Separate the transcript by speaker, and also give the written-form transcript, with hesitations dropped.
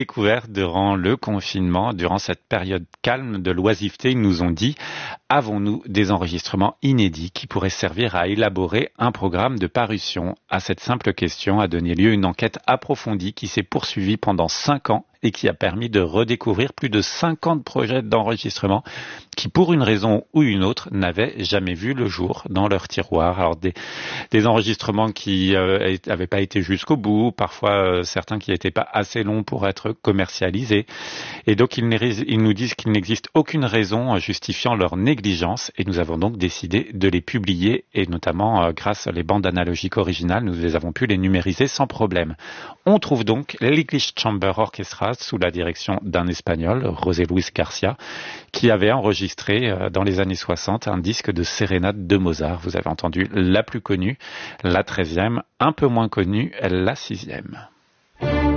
Speaker 1: Découvert durant le confinement, durant cette période calme de l'oisiveté, ils nous ont dit: avons-nous des enregistrements inédits qui pourraient servir à élaborer un programme de parution? À cette simple question a donné lieu une enquête approfondie qui s'est poursuivie pendant 5 ans et qui a permis de redécouvrir plus de 50 projets d'enregistrement qui, pour une raison ou une autre, n'avaient jamais vu le jour dans leur tiroir. Alors des enregistrements qui n'avaient pas été jusqu'au bout, parfois certains qui n'étaient pas assez longs pour être commercialisés. Et donc ils nous disent qu'il n'existe aucune raison justifiant leur négligence, et nous avons donc décidé de les publier, et notamment grâce aux bandes analogiques originales, nous les avons pu les numériser sans problème. On trouve donc l'English Chamber Orchestra sous la direction d'un Espagnol, José Luis Garcia, qui avait enregistré dans les années 60 un disque de sérénade de Mozart. Vous avez entendu la plus connue, la 13e, un peu moins connue, la 6e.